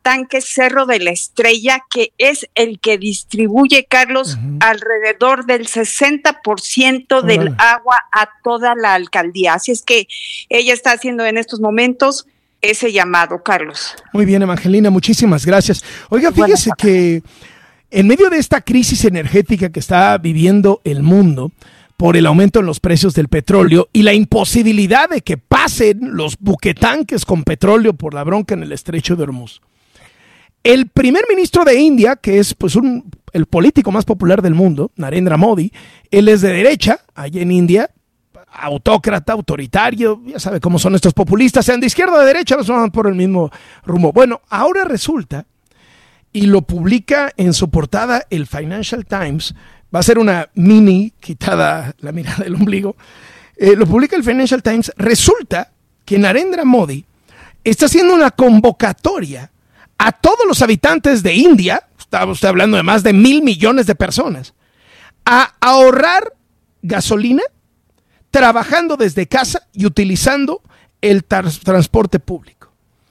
tanque Cerro de la Estrella, que es el que distribuye, Carlos, alrededor del 60% del agua a toda la alcaldía. Así es que ella está haciendo en estos momentos ese llamado, Carlos. Muy bien, Evangelina, muchísimas gracias. Oiga, fíjese que en medio de esta crisis energética que está viviendo el mundo por el aumento en los precios del petróleo y la imposibilidad de que pasen los buquetanques con petróleo por la bronca en el estrecho de Hormuz, el primer ministro de India, que es pues el político más popular del mundo, Narendra Modi, él es de derecha, allá en India, autócrata, autoritario, ya sabe cómo son estos populistas, sean de izquierda o de derecha, los van por el mismo rumbo. Bueno, ahora resulta, y lo publica en su portada el Financial Times, va a ser una mini quitada la mirada del ombligo, lo publica el Financial Times, resulta que Narendra Modi está haciendo una convocatoria a todos los habitantes de India, estamos hablando de más de 1,000 millones de personas, a ahorrar gasolina trabajando desde casa y utilizando el transporte público.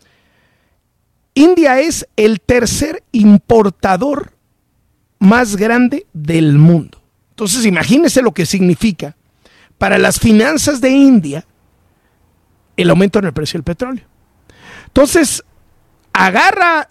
India es el tercer importador más grande del mundo. Entonces, imagínense lo que significa para las finanzas de India el aumento en el precio del petróleo. Entonces, agarra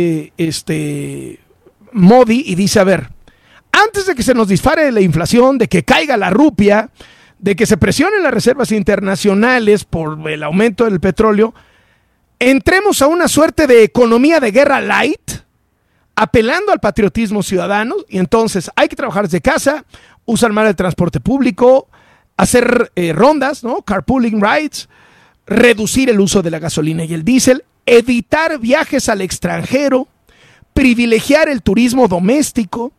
Modi y dice, a ver, antes de que se nos dispare la inflación, de que caiga la rupia, de que se presionen las reservas internacionales por el aumento del petróleo, entremos a una suerte de economía de guerra light, apelando al patriotismo ciudadano, y entonces hay que trabajar desde casa, usar mal el transporte público, hacer rondas, ¿no? Carpooling rides, reducir el uso de la gasolina y el diésel, evitar viajes al extranjero, privilegiar el turismo doméstico,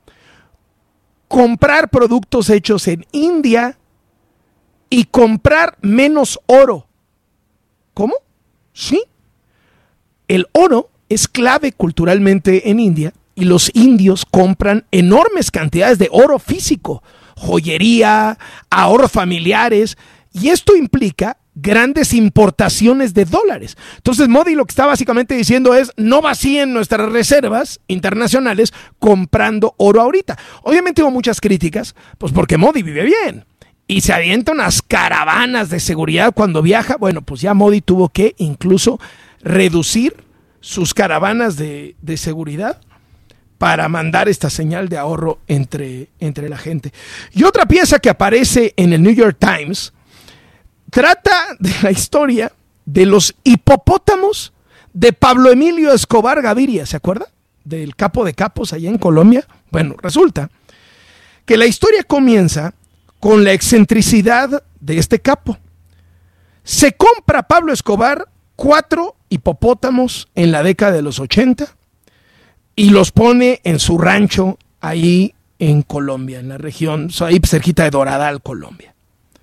comprar productos hechos en India y comprar menos oro. ¿Cómo? Sí. El oro es clave culturalmente en India y los indios compran enormes cantidades de oro físico, joyería, ahorros familiares, y esto implica grandes importaciones de dólares. Entonces Modi lo que está básicamente diciendo es no vacíen nuestras reservas internacionales comprando oro ahorita. Obviamente hubo muchas críticas, pues porque Modi vive bien y se avienta unas caravanas de seguridad cuando viaja. Bueno, pues ya Modi tuvo que incluso reducir sus caravanas de seguridad para mandar esta señal de ahorro entre la gente. Y otra pieza que aparece en el New York Times trata de la historia de los hipopótamos de Pablo Emilio Escobar Gaviria, ¿se acuerda? Del capo de capos allá en Colombia. Bueno, resulta que la historia comienza con la excentricidad de este capo. Se compra Pablo Escobar 4 hipopótamos en la década de los 80 y los pone en su rancho ahí en Colombia, en la región, ahí cerquita de Doradal, Colombia.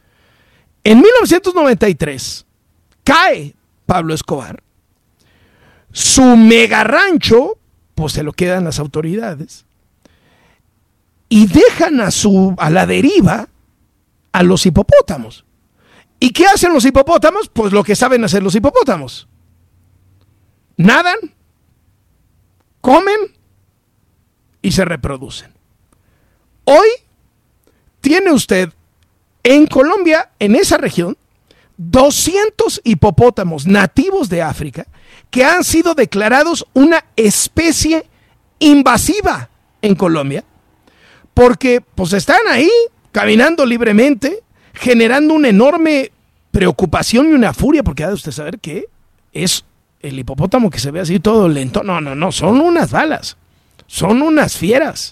En 1993 cae Pablo Escobar, su mega rancho, pues se lo quedan las autoridades y dejan a la deriva a los hipopótamos. ¿Y qué hacen los hipopótamos? Pues lo que saben hacer los hipopótamos. Nadan, comen y se reproducen. Hoy tiene usted en Colombia, en esa región, 200 hipopótamos nativos de África que han sido declarados una especie invasiva en Colombia porque pues están ahí caminando libremente, generando una enorme preocupación y una furia, porque ha de usted saber que es el hipopótamo que se ve así todo lento. No, son unas balas, son unas fieras.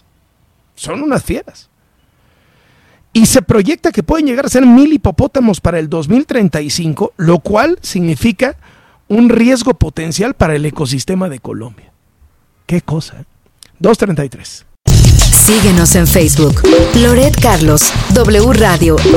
Y se proyecta que pueden llegar a ser 1,000 hipopótamos para el 2035, lo cual significa un riesgo potencial para el ecosistema de Colombia. Qué cosa, ¿eh? 2:33. Síguenos en Facebook, Loret Carlos, W Radio.